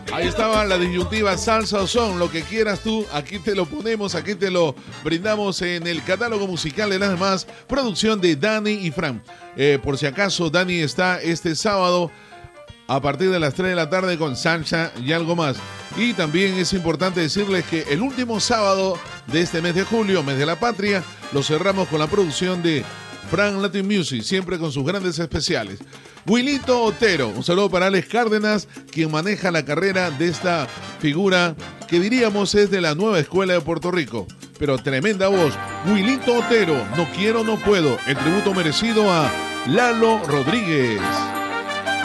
Ahí estaba la disyuntiva salsa o son, lo que quieras tú, aquí te lo ponemos, aquí te lo brindamos en el catálogo musical de las demás, producción de Dani y Fran. Por si acaso, Dani está este sábado a partir de las 3 de la tarde con salsa y algo más. Y también es importante decirles que el último sábado de este mes de julio, mes de la patria, lo cerramos con la producción de Fran Latin Music, siempre con sus grandes especiales. Wilito Otero, un saludo para Alex Cárdenas, quien maneja la carrera de esta figura que diríamos es de la nueva escuela de Puerto Rico. Pero tremenda voz, Wilito Otero, No Quiero, No Puedo, el tributo merecido a Lalo Rodríguez.